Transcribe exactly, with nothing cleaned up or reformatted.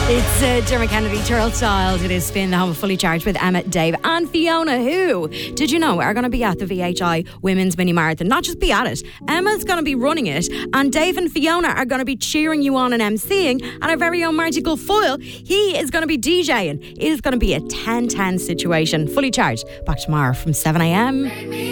It's uh, Dermot Kennedy, Turtle Child. It is Spin, the home of Fully Charged with Emma, Dave and Fiona, who, did you know, are going to be at the V H I Women's Mini Marathon. Not just be at it. Emma's going to be running it, and Dave and Fiona are going to be cheering you on and emceeing, and our very own Marty Guilfoyle, he is going to be DJing. It is going to be a ten ten situation. Fully Charged. Back tomorrow from seven a.m.